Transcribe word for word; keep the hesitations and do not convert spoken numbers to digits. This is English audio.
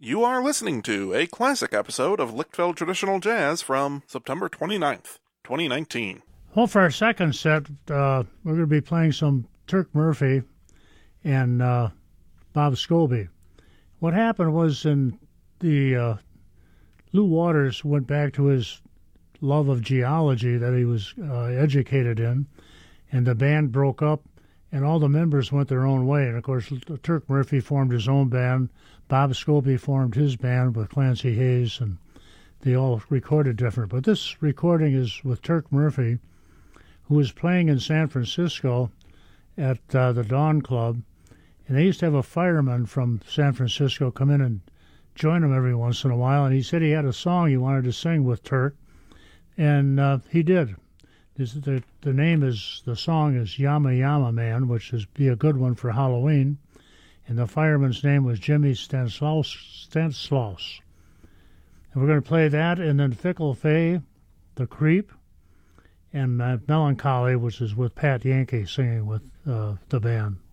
You are listening to a classic episode of Lichtveld Traditional Jazz from September twenty-ninth, twenty nineteen. Well, for our second set, uh, we're going to be playing some Turk Murphy and uh, Bob Scobie. What happened was in the uh, Lou Waters went back to his love of geology that he was uh, educated in, and the band broke up, and all the members went their own way. And, of course, Turk Murphy formed his own band. Bob Scobie formed his band with Clancy Hayes, and they all recorded different. But this recording is with Turk Murphy, who was playing in San Francisco at uh, the Dawn Club. And they used to have a fireman from San Francisco come in and join them every once in a while. And he said he had a song he wanted to sing with Turk, and uh, he did. This, the, the name is, the song is Yama Yama Man, which is be a good one for Halloween. And the fireman's name was Jimmy Stanislaus. Stanislaus. And we're going to play that, and then Fickle Fay, The Creep, and uh, Melancholy, which is with Pat Yankee singing with uh, the band.